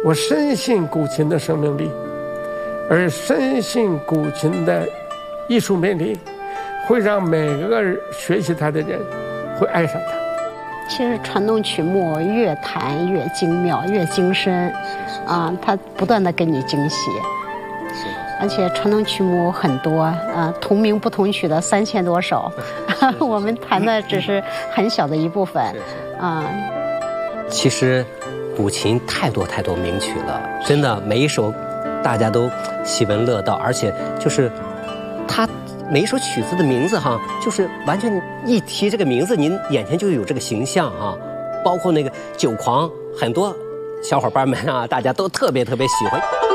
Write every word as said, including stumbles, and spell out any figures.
我深信古琴的生命力，而深信古琴的艺术魅力，会让每个人学习它的人会爱上它。 其实传统曲目越弹越精妙，越精深，啊，它不断的给你惊喜。而且传统曲目很多，啊，同名不同曲的三千多首，我们弹的只是很小的一部分，啊。 其实，古琴太多太多名曲了，真的每一首，大家都喜闻乐道，而且就是它每一首曲子的名字哈，就是完全一提这个名字，您眼前就有这个形象啊。包括那个《酒狂》，很多小伙伴们啊，大家都特别特别喜欢。